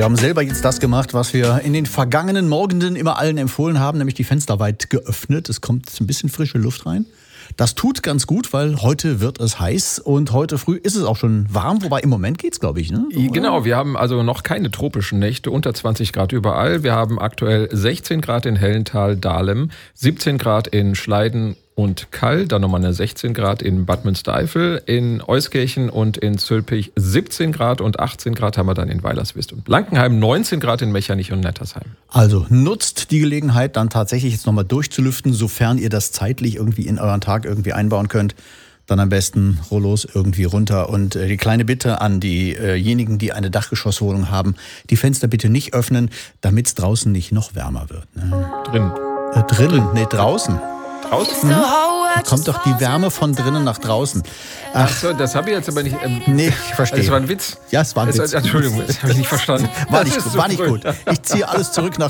wir haben selber jetzt das gemacht, was wir in den vergangenen Morgenden immer allen empfohlen haben, nämlich die Fenster weit geöffnet. Es kommt ein bisschen frische Luft rein. Das tut ganz gut, weil heute wird es heiß und heute früh ist es auch schon warm, wobei im Moment geht's, glaube ich, ne? Genau, wir haben also noch keine tropischen Nächte, unter 20 Grad überall. Wir haben aktuell 16 Grad in Hellental, Dahlem, 17 Grad in Schleiden und Kall, dann nochmal eine 16 Grad in Bad Münstereifel, in Euskirchen und in Zülpich 17 Grad und 18 Grad haben wir dann in Weilerswist und Blankenheim, 19 Grad in Mechernich und Nettersheim. Also nutzt die Gelegenheit, dann tatsächlich jetzt nochmal durchzulüften, sofern ihr das zeitlich irgendwie in euren Tag irgendwie einbauen könnt. Dann am besten Rollos irgendwie runter. Und die kleine Bitte an diejenigen, die eine Dachgeschosswohnung haben, die Fenster bitte nicht öffnen, damit es draußen nicht noch wärmer wird. Ne? Drin. Nee, draußen. Draußen? Da kommt doch die Wärme von drinnen nach draußen. Ach so, das habe ich jetzt aber nicht... Nee, ich verstehe. Das war ein Witz. Ja, es war ein Witz. Entschuldigung, das habe ich nicht verstanden. War nicht gut. Ich ziehe alles zurück nach